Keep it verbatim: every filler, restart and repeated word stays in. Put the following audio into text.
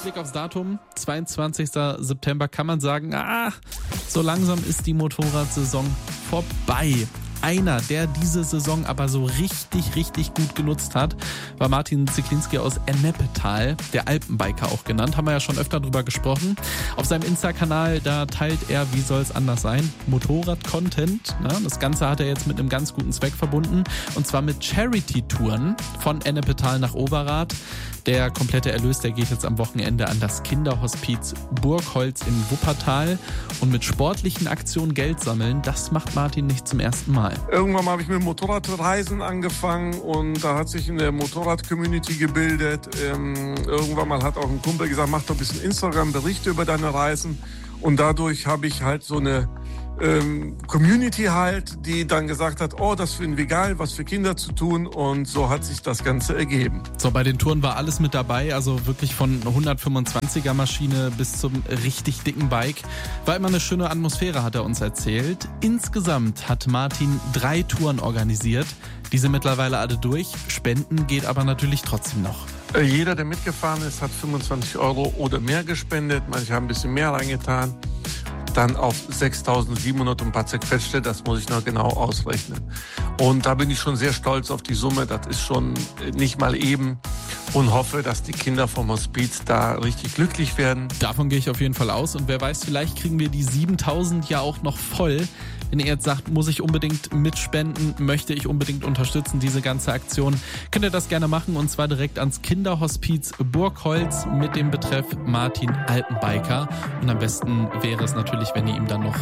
Blick aufs Datum, zweiundzwanzigster September, kann man sagen, ah, so langsam ist die Motorradsaison vorbei. Einer, der diese Saison aber so richtig, richtig gut genutzt hat, war Martin Zieklinski aus Ennepetal, der Alpenbiker auch genannt. Haben wir ja schon öfter drüber gesprochen. Auf seinem Insta-Kanal, da teilt er, wie soll es anders sein, Motorrad-Content. Ne? Das Ganze hat er jetzt mit einem ganz guten Zweck verbunden. Und zwar mit Charity-Touren von Ennepetal nach Overath. Der komplette Erlös, der geht jetzt am Wochenende an das Kinderhospiz Burgholz in Wuppertal. Und mit sportlichen Aktionen Geld sammeln, das macht Martin nicht zum ersten Mal. Irgendwann habe ich mit Motorradreisen angefangen und da hat sich eine Motorrad-Community gebildet. Ähm, irgendwann mal hat auch ein Kumpel gesagt, mach doch ein bisschen Instagram-Berichte über deine Reisen. Und dadurch habe ich halt so eine ähm, Community halt, die dann gesagt hat, oh, das finden wir geil, was für Kinder zu tun. Und so hat sich das Ganze ergeben. So, bei den Touren war alles mit dabei, also wirklich von hundertfünfundzwanziger Maschine bis zum richtig dicken Bike. War immer eine schöne Atmosphäre, hat er uns erzählt. Insgesamt hat Martin drei Touren organisiert. Die sind mittlerweile alle durch. Spenden geht aber natürlich trotzdem noch. Jeder, der mitgefahren ist, hat fünfundzwanzig Euro oder mehr gespendet. Manche haben ein bisschen mehr reingetan. Dann auf sechstausendsiebenhundert und ein paar zerquetschte, das muss ich noch genau ausrechnen. Und da bin ich schon sehr stolz auf die Summe, das ist schon nicht mal eben und hoffe, dass die Kinder vom Hospiz da richtig glücklich werden. Davon gehe ich auf jeden Fall aus und wer weiß, vielleicht kriegen wir die siebentausend ja auch noch voll. Wenn ihr jetzt sagt, muss ich unbedingt mitspenden, möchte ich unbedingt unterstützen, diese ganze Aktion, könnt ihr das gerne machen und zwar direkt ans Kinderhospiz Burgholz mit dem Betreff Martin Alpenbiker. Und am besten wäre es natürlich, wenn ihr ihm dann noch